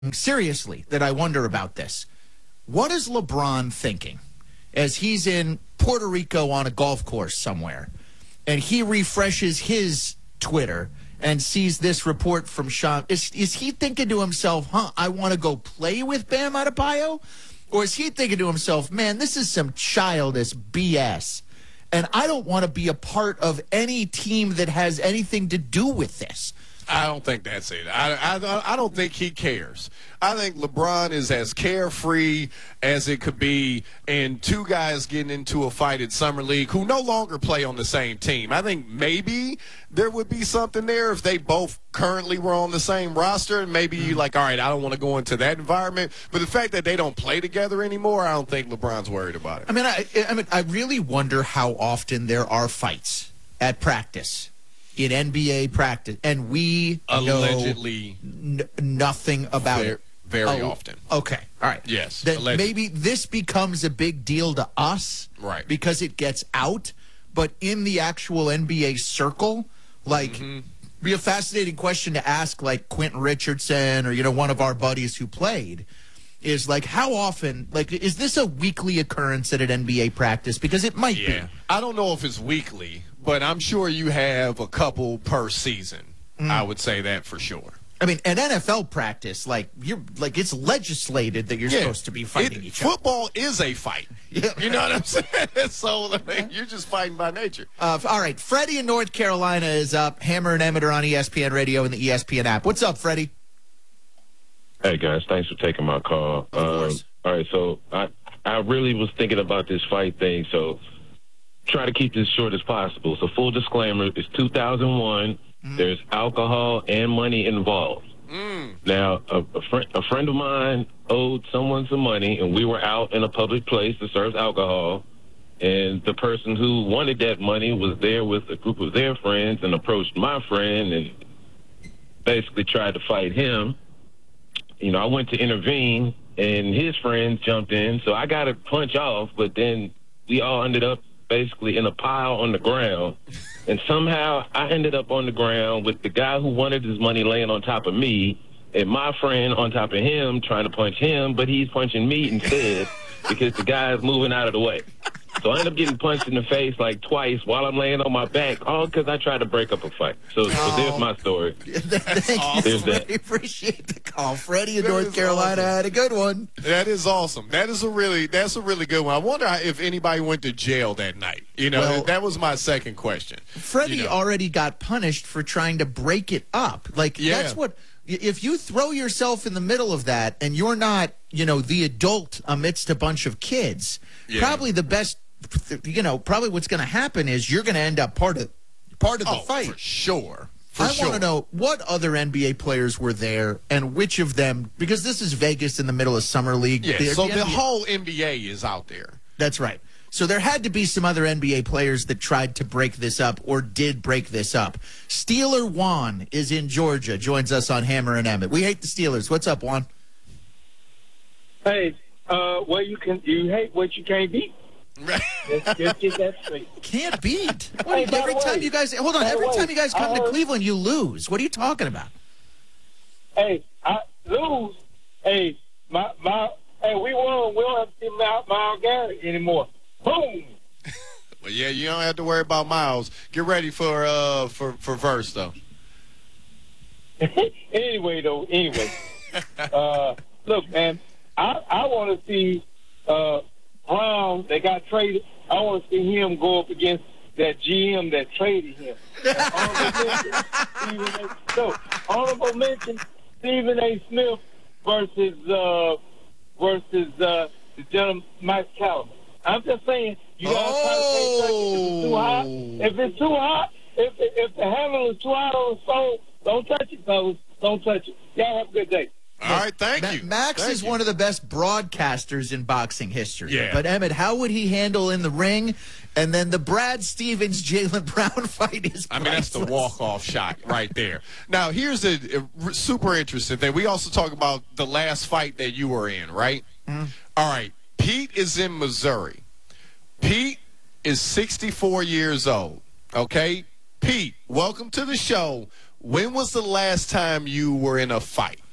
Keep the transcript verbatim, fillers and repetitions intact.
seriously that I wonder about this. What is LeBron thinking as he's in Puerto Rico on a golf course somewhere and he refreshes his Twitter and sees this report from Sean? Is, is he thinking to himself, huh, I want to go play with Bam Adebayo? Or is he thinking to himself, man, this is some childish B S, and I don't want to be a part of any team that has anything to do with this? I don't think that's it. I, I, I don't think he cares. I think LeBron is as carefree as it could be, and two guys getting into a fight at Summer League who no longer play on the same team. I think maybe there would be something there if they both currently were on the same roster, and maybe you're like, all right, I don't want to go into that environment. But the fact that they don't play together anymore, I don't think LeBron's worried about it. I mean, I, I mean, I really wonder how often there are fights at practice. In N B A practice, and we allegedly know n- nothing about very, it. Very oh, often. Okay, all right. Yes. Then maybe this becomes a big deal to us, right? Because it gets out. But in the actual N B A circle, like, mm-hmm. be a fascinating question to ask, like Quentin Richardson or you know one of our buddies who played. Is like how often, like, is this a weekly occurrence at an N B A practice? Because it might yeah. be. I don't know if it's weekly, but I'm sure you have a couple per season. Mm. I would say that for sure. I mean, an N F L practice, like you're, like it's legislated that you're yeah. supposed to be fighting it, each other. Football is a fight. Yeah. You know what I'm saying? So I mean, you're just fighting by nature. Uh, all right, Freddie in North Carolina is up. Hammer and Emmett are on E S P N Radio and the E S P N app. What's up, Freddie? Hey, guys. Thanks for taking my call. Of course. Um, all right, so I, I really was thinking about this fight thing, so try to keep this short as possible. So full disclaimer, it's two thousand one. Mm. There's alcohol and money involved. Mm. Now, a, a, friend, a friend of mine owed someone some money, and we were out in a public place that serves alcohol, and the person who wanted that money was there with a group of their friends and approached my friend and basically tried to fight him. You know, I went to intervene, and his friends jumped in, so I got to punch off, but then we all ended up basically in a pile on the ground, and somehow I ended up on the ground with the guy who wanted his money laying on top of me, and my friend on top of him trying to punch him, but he's punching me instead because the guy's moving out of the way. So I ended up getting punched in the face like twice while I'm laying on my back, all because I tried to break up a fight. So, oh. so there's my story. Thank awesome. you. That. I appreciate the call. Freddie in that North Carolina awesome. Had a good one. That is awesome. That is a really that's a really good one. I wonder if anybody went to jail that night. You know, well, that was my second question. Freddie you know. already got punished for trying to break it up. Like yeah. that's what. If you throw yourself in the middle of that and you're not, you know, the adult amidst a bunch of kids, yeah. probably the best. You know, probably what's going to happen is you're going to end up part of part of the oh, fight. For sure. For I sure. want to know what other N B A players were there and which of them, because this is Vegas in the middle of Summer League. Yeah, the, so the, the N B A, whole N B A is out there. That's right. So there had to be some other N B A players that tried to break this up or did break this up. Steeler Juan is in Georgia, joins us on Hammer and Emmett. We hate the Steelers. What's up, Juan? Hey, uh, well, you can you hate what you can't beat. Let's just get that straight. Can't beat. Hey, every time way, you guys hold on, every way, time you guys come I to heard, Cleveland, you lose. What are you talking about? Hey, I lose. Hey, my my. Hey, we won. We don't have to see Miles Miles Garrett anymore. Boom. Well, yeah, you don't have to worry about Miles. Get ready for uh for for verse though. anyway, though. Anyway, uh, look, man. I I want to see. Uh, Brown, they got traded. I want to see him go up against that G M that traded him. Honorable mention, A, so, honorable mention, Stephen A. Smith versus uh, versus uh, the gentleman Mike Callum. I'm just saying, you got to oh. try to say if it's too hot. If it's too hot, if if the handle is too hot on the stove, don't touch it, fellas. Don't touch it. Y'all have a good day. All right, thank Ma- you. Max thank is you. one of the best broadcasters in boxing history. Yeah. But, Emmett, how would he handle in the ring? And then the Brad Stevens, Jaylen Brown fight is priceless. I mean, that's the walk-off shot right there. Now, here's a, a super interesting thing. We also talk about the last fight that you were in, right? Mm. All right, Pete is in Missouri. Pete is sixty-four years old, okay? Pete, welcome to the show. When was the last time you were in a fight?